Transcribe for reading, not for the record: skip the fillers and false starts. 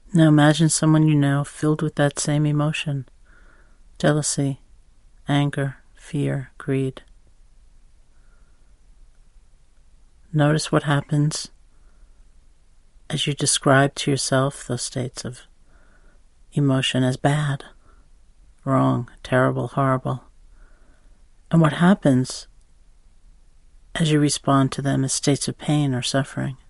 Now imagine someone you know filled with that same emotion: jealousy, anger, fear, greed. Notice what happens as you describe to yourself those states of emotion as bad, wrong, terrible, horrible. And what happens as you respond to them as states of pain or suffering.